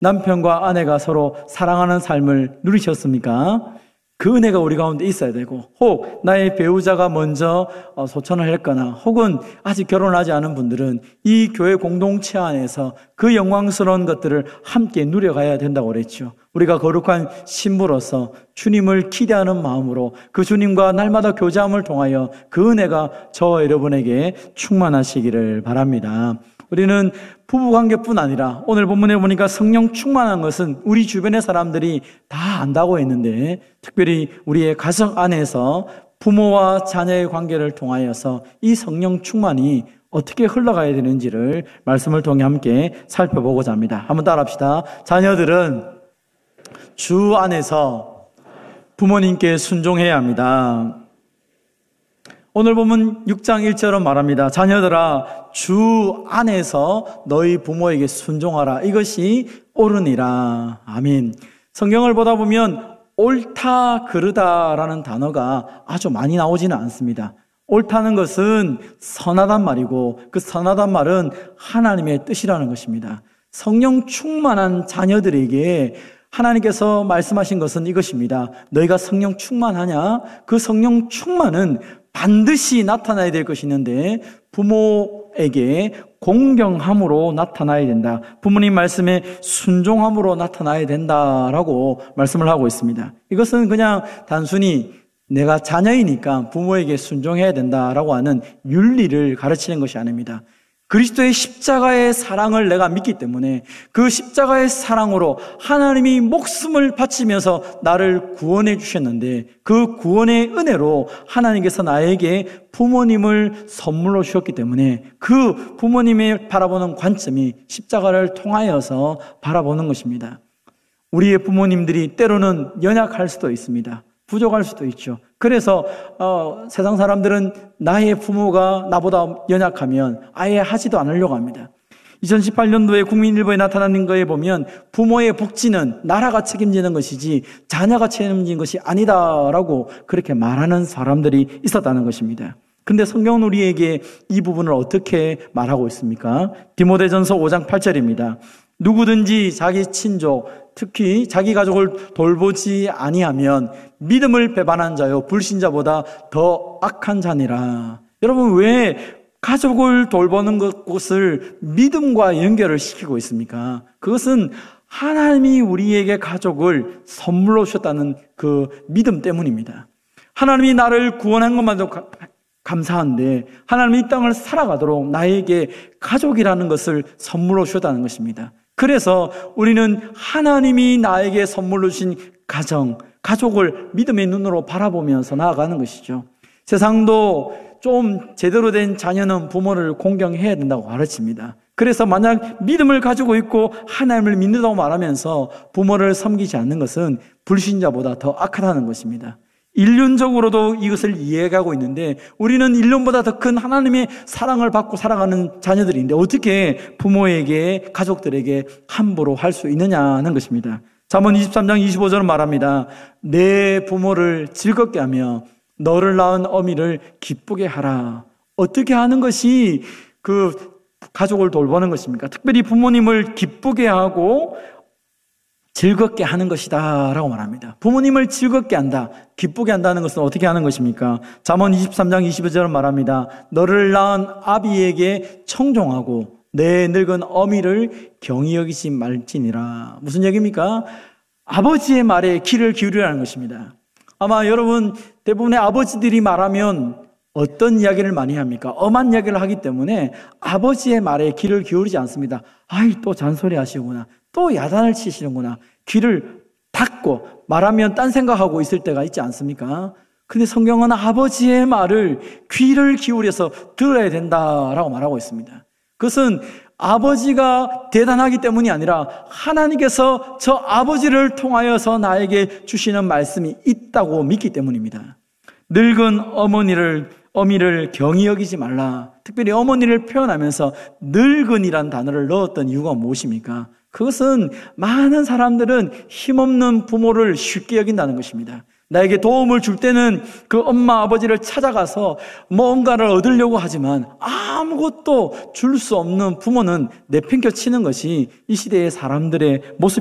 남편과 아내가 서로 사랑하는 삶을 누리셨습니까? 그 은혜가 우리 가운데 있어야 되고, 혹 나의 배우자가 먼저 소천을 했거나 혹은 아직 결혼하지 않은 분들은 이 교회 공동체 안에서 그 영광스러운 것들을 함께 누려가야 된다고 그랬죠. 우리가 거룩한 신부로서 주님을 기대하는 마음으로 그 주님과 날마다 교제함을 통하여 그 은혜가 저와 여러분에게 충만하시기를 바랍니다. 우리는 부부관계뿐 아니라 오늘 본문에 보니까 성령 충만한 것은 우리 주변의 사람들이 다 안다고 했는데, 특별히 우리의 가정 안에서 부모와 자녀의 관계를 통하여서 이 성령 충만이 어떻게 흘러가야 되는지를 말씀을 통해 함께 살펴보고자 합니다. 한번 따라합시다. 자녀들은 주 안에서 부모님께 순종해야 합니다. 오늘 보면 6장 1절은 말합니다. 자녀들아, 주 안에서 너희 부모에게 순종하라. 이것이 옳으니라. 아멘. 성경을 보다 보면 옳다, 그르다라는 단어가 아주 많이 나오지는 않습니다. 옳다는 것은 선하단 말이고, 그 선하단 말은 하나님의 뜻이라는 것입니다. 성령 충만한 자녀들에게 하나님께서 말씀하신 것은 이것입니다. 너희가 성령 충만하냐? 그 성령 충만은 반드시 나타나야 될 것이 있는데, 부모에게 공경함으로 나타나야 된다. 부모님 말씀에 순종함으로 나타나야 된다라고 말씀을 하고 있습니다. 이것은 그냥 단순히 내가 자녀이니까 부모에게 순종해야 된다라고 하는 윤리를 가르치는 것이 아닙니다. 그리스도의 십자가의 사랑을 내가 믿기 때문에 그 십자가의 사랑으로 하나님이 목숨을 바치면서 나를 구원해 주셨는데, 그 구원의 은혜로 하나님께서 나에게 부모님을 선물로 주셨기 때문에 그 부모님의 바라보는 관점이 십자가를 통하여서 바라보는 것입니다. 우리의 부모님들이 때로는 연약할 수도 있습니다. 부족할 수도 있죠. 그래서 세상 사람들은 나의 부모가 나보다 연약하면 아예 하지도 않으려고 합니다. 2018년도에 국민일보에 나타나는 거에 보면 부모의 복지는 나라가 책임지는 것이지 자녀가 책임지는 것이 아니다라고 그렇게 말하는 사람들이 있었다는 것입니다. 근데 성경은 우리에게 이 부분을 어떻게 말하고 있습니까? 디모데전서 5장 8절입니다. 누구든지 자기 친족, 특히 자기 가족을 돌보지 아니하면 믿음을 배반한 자요 불신자보다 더 악한 자니라. 여러분, 왜 가족을 돌보는 것을 믿음과 연결을 시키고 있습니까? 그것은 하나님이 우리에게 가족을 선물로 주셨다는 그 믿음 때문입니다. 하나님이 나를 구원한 것만도 감사한데 하나님이 이 땅을 살아가도록 나에게 가족이라는 것을 선물로 주셨다는 것입니다. 그래서 우리는 하나님이 나에게 선물로 주신 가족을 믿음의 눈으로 바라보면서 나아가는 것이죠. 세상도 좀 제대로 된 자녀는 부모를 공경해야 된다고 가르칩니다. 그래서 만약 믿음을 가지고 있고 하나님을 믿는다고 말하면서 부모를 섬기지 않는 것은 불신자보다 더 악하다는 것입니다. 인륜적으로도 이것을 이해하고 있는데 우리는 인륜보다 더 큰 하나님의 사랑을 받고 살아가는 자녀들인데 어떻게 부모에게, 가족들에게 함부로 할 수 있느냐는 것입니다. 잠언 23장 25절은 말합니다. 내 부모를 즐겁게 하며 너를 낳은 어미를 기쁘게 하라. 어떻게 하는 것이 그 가족을 돌보는 것입니까? 특별히 부모님을 기쁘게 하고 즐겁게 하는 것이다 라고 말합니다. 부모님을 즐겁게 한다, 기쁘게 한다는 것은 어떻게 하는 것입니까? 잠언 23장 22절은 말합니다. 너를 낳은 아비에게 청종하고 내 늙은 어미를 경히 여기지 말지니라. 무슨 얘기입니까? 아버지의 말에 귀를 기울이라는 것입니다. 아마 여러분 대부분의 아버지들이 말하면 어떤 이야기를 많이 합니까? 엄한 이야기를 하기 때문에 아버지의 말에 귀를 기울이지 않습니다. 아이, 또 잔소리 하시구나, 또 야단을 치시는구나, 귀를 닫고 말하면 딴 생각하고 있을 때가 있지 않습니까? 근데 성경은 아버지의 말을 귀를 기울여서 들어야 된다라고 말하고 있습니다. 그것은 아버지가 대단하기 때문이 아니라 하나님께서 저 아버지를 통하여서 나에게 주시는 말씀이 있다고 믿기 때문입니다. 늙은 어미를 경히 여기지 말라. 특별히 어머니를 표현하면서 늙은이란 단어를 넣었던 이유가 무엇입니까? 그것은 많은 사람들은 힘없는 부모를 쉽게 여긴다는 것입니다. 나에게 도움을 줄 때는 그 엄마, 아버지를 찾아가서 뭔가를 얻으려고 하지만 아무것도 줄 수 없는 부모는 내팽겨 치는 것이 이 시대의 사람들의 모습입니다.